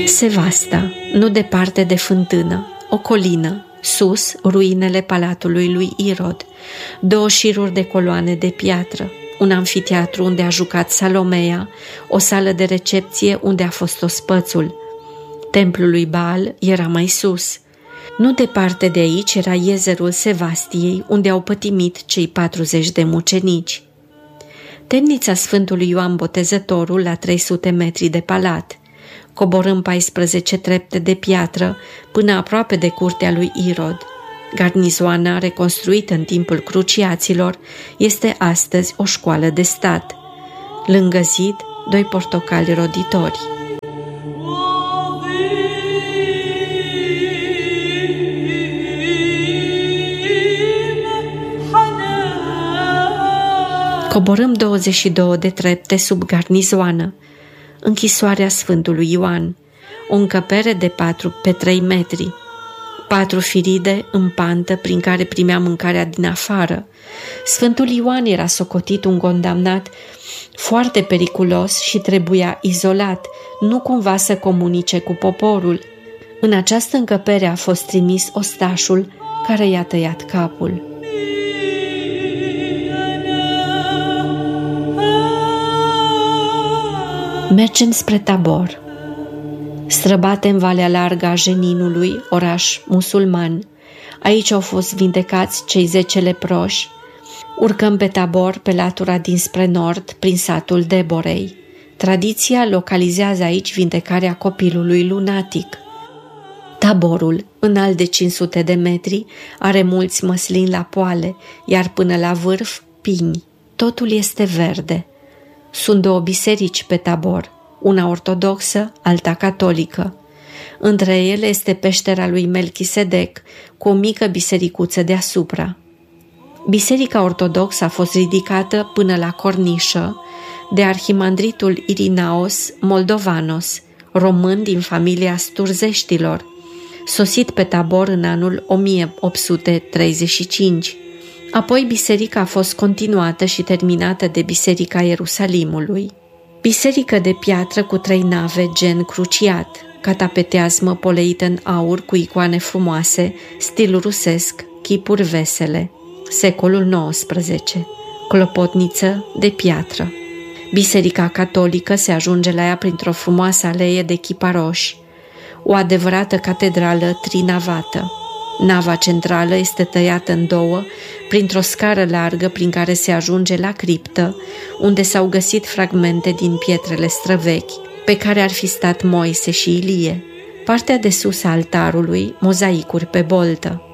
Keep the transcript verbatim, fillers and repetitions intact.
Sevasta, nu departe de fântână, o colină, sus ruinele palatului lui Irod, două șiruri de coloane de piatră, un amfiteatru unde a jucat Salomea, o sală de recepție unde a fost ospățul. Templul lui Baal era mai sus. Nu departe de aici era iezerul Sevastiei, unde au pătimit cei patruzeci de mucenici. Temnița Sfântului Ioan Botezătorul la trei sute metri de palat. Coborâm paisprezece trepte de piatră până aproape de curtea lui Irod. Garnizoana, reconstruită în timpul cruciaților, este astăzi o școală de stat. Lângă zid, doi portocali roditori. Coborâm douăzeci și două de trepte sub garnizoană. Închisoarea Sfântului Ioan, o încăpere de patru pe trei metri, patru firide în pantă prin care primea mâncarea din afară. Sfântul Ioan era socotit un condamnat foarte periculos și trebuia izolat, nu cumva să comunice cu poporul. În această încăpere a fost trimis ostașul care i-a tăiat capul. Mergem spre Tabor. Străbate în Valea Largă a Jeninului, oraș musulman. Aici au fost vindecați cei zece leproși. Urcăm pe Tabor, pe latura dinspre nord, prin satul Deborei. Tradiția localizează aici vindecarea copilului lunatic. Taborul, înalt de cinci sute de metri, are mulți măslini la poale, iar până la vârf, pini. Totul este verde. Sunt două biserici pe Tabor, una ortodoxă, alta catolică. Între ele este peștera lui Melchisedec, cu o mică bisericuță deasupra. Biserica ortodoxă a fost ridicată până la cornișă de arhimandritul Irinaos Moldovanos, român din familia Sturzeștilor, sosit pe Tabor în anul o mie opt sute treizeci și cinci. Apoi biserica a fost continuată și terminată de Biserica Ierusalimului. Biserică de piatră cu trei nave gen cruciat, catapeteazmă poleită în aur cu icoane frumoase, stil rusesc, chipuri vesele. Secolul nouăsprezece. Clopotniță de piatră. Biserica catolică se ajunge la ea printr-o frumoasă alee de chiparoși. O adevărată catedrală trinavată. Nava centrală este tăiată în două printr-o scară largă prin care se ajunge la criptă, unde s-au găsit fragmente din pietrele străvechi, pe care ar fi stat Moise și Ilie. Partea de sus a altarului, mozaicuri pe boltă.